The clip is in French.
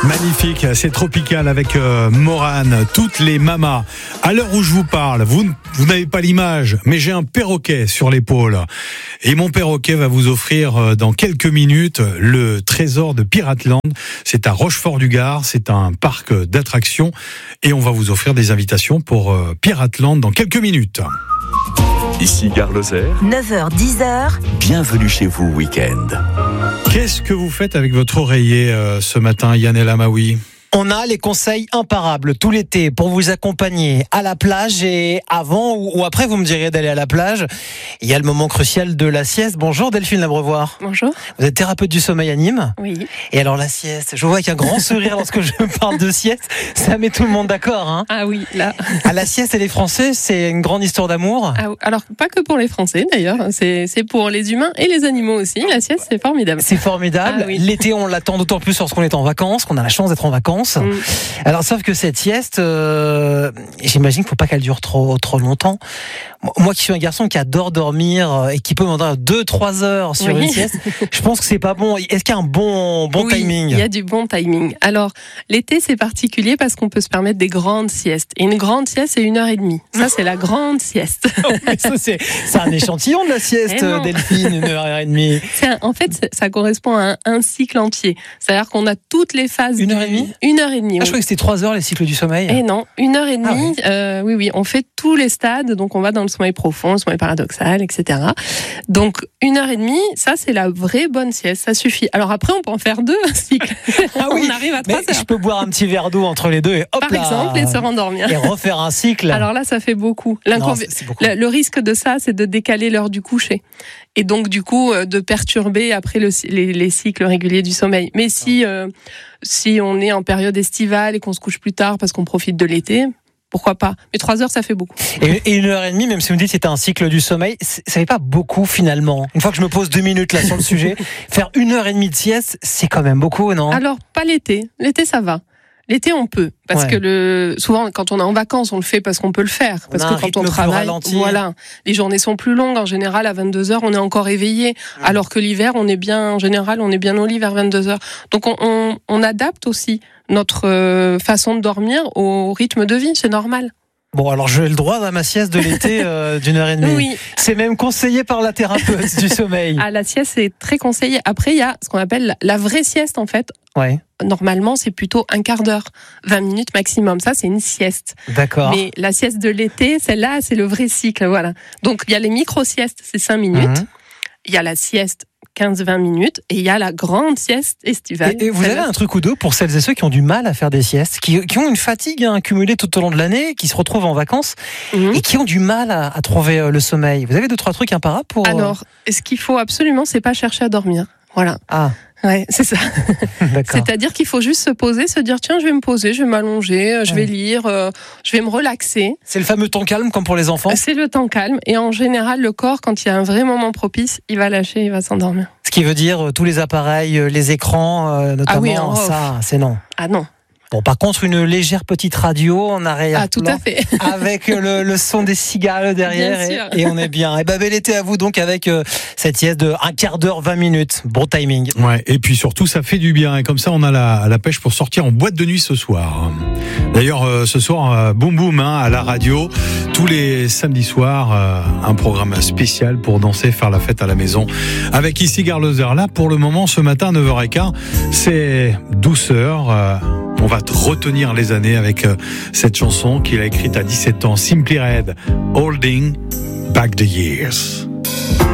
Magnifique, c'est tropical avec Morane, toutes les mamas. À l'heure où je vous parle, vous n'avez pas l'image, mais j'ai un perroquet sur l'épaule. Et mon perroquet va vous offrir dans quelques minutes le trésor de Piratland. C'est à Rochefort-du-Gard, c'est un parc d'attractions. Et on va vous offrir des invitations pour Piratland dans quelques minutes. Ici Gare Lozère, 9h, 10h. bienvenue chez vous week-end. Qu'est-ce que vous faites avec votre oreiller ce matin, Yann El Amaoui ? On a les conseils imparables tout l'été pour vous accompagner à la plage, et avant ou après, vous me direz d'aller à la plage. Il y a le moment crucial de la sieste. Bonjour Delphine Labrevoire. Bonjour. Vous êtes thérapeute du sommeil à Nîmes. Oui. Et alors la sieste, je vous vois avec un grand sourire lorsque je parle de sieste. Ça met tout le monde d'accord, hein. Ah oui, là. À la sieste et les Français, c'est une grande histoire d'amour. Ah, alors, pas que pour les Français d'ailleurs, c'est pour les humains et les animaux aussi. La sieste, c'est formidable. C'est formidable. Ah oui. L'été, on l'attend d'autant plus lorsqu'on est en vacances, qu'on a la chance d'être en vacances. Alors, sauf que cette sieste, j'imagine qu'il ne faut pas qu'elle dure trop longtemps. Moi qui suis un garçon qui adore dormir et qui peut m'endormir 2-3 heures sur une sieste, je pense que c'est pas bon. Est-ce qu'il y a un bon Oui, timing ? Il y a du bon timing. Alors, l'été, c'est particulier parce qu'on peut se permettre des grandes siestes. Et une grande sieste, c'est 1h30. Ça, c'est la grande sieste. Ça, c'est un échantillon de la sieste, Delphine, 1h30. En fait, ça correspond à un cycle entier. C'est-à-dire qu'on a toutes les phases. 1h30 1h30. Je croyais que c'était 3 heures les cycles du sommeil. Et non, 1h30. Oui, on fait tous les stades. Donc, on va dans le sommeil profond, le sommeil paradoxal, etc. Donc, 1h30, ça, c'est la vraie bonne sieste. Ça suffit. Alors après, on peut en faire 2 cycles. Ah oui, on arrive à 3 heures. je peux boire un petit verre d'eau entre les deux et hop Par là. exemple, et se rendormir. Et refaire un cycle. Alors là, ça fait beaucoup. C'est beaucoup. Le risque de ça, c'est de décaler l'heure du coucher. Et donc, du coup, de perturber après les cycles réguliers du sommeil. Mais si on est en période estivale et qu'on se couche plus tard parce qu'on profite de l'été, pourquoi pas ? Mais 3 heures, ça fait beaucoup. Et 1h30, même si vous me dites que c'était un cycle du sommeil, ça n'est pas beaucoup finalement. Une fois que je me pose 2 minutes là sur le sujet, faire 1h30 de sieste, c'est quand même beaucoup, non ? Alors, pas l'été. L'été, ça va. L'été, on peut. Parce que souvent, quand on est en vacances, on le fait parce qu'on peut le faire. Parce que quand on travaille, les journées sont plus longues. En général, à 22h, on est encore éveillé. Alors que l'hiver, en général, on est bien au lit vers 22h. Donc, on adapte aussi notre façon de dormir au rythme de vie. C'est normal. Bon, alors j'ai le droit à ma sieste de l'été d'1h30. Oui. C'est même conseillé par la thérapeute du sommeil. Ah, la sieste, c'est très conseillé. Après, il y a ce qu'on appelle la vraie sieste, en fait. Ouais. Normalement, c'est plutôt un quart d'heure, 20 minutes maximum. Ça, c'est une sieste. D'accord. Mais la sieste de l'été, celle-là, c'est le vrai cycle. Voilà. Donc, il y a les micro-siestes, c'est 5 minutes. Il y a la sieste 15-20 minutes et il y a la grande sieste estivale. Et vous avez un truc ou deux pour celles et ceux qui ont du mal à faire des siestes, qui ont une fatigue accumulée tout au long de l'année, qui se retrouvent en vacances et qui ont du mal à trouver le sommeil. Vous avez 2-3 trucs imparables pour... Alors, ce qu'il faut absolument, c'est pas chercher à dormir. Voilà. Ah. Ouais, c'est ça. D'accord. C'est-à-dire qu'il faut juste se poser, se dire tiens, je vais me poser, je vais m'allonger, je vais lire, je vais me relaxer. C'est le fameux temps calme comme pour les enfants. C'est le temps calme et en général le corps, quand il y a un vrai moment propice, il va lâcher, il va s'endormir. Ce qui veut dire tous les appareils, les écrans, notamment, ça, c'est non. Ah non. Bon, par contre, une légère petite radio en arrière. Ah, tout à fait. Avec le son des cigales derrière et on est bien. Et bel été à vous donc avec cette sieste de 1 quart d'heure, 20 minutes. Bon timing. Ouais, et puis surtout, ça fait du bien. Et comme ça, on a la pêche pour sortir en boîte de nuit ce soir. D'ailleurs, ce soir, boum boum, à la radio. Tous les samedis soirs, un programme spécial pour danser, faire la fête à la maison. Avec ici Gare Lozère. Là, pour le moment, ce matin, 9h15, c'est douceur. On va retenir les années avec cette chanson qu'il a écrite à 17 ans, Simply Red, Holding Back the Years.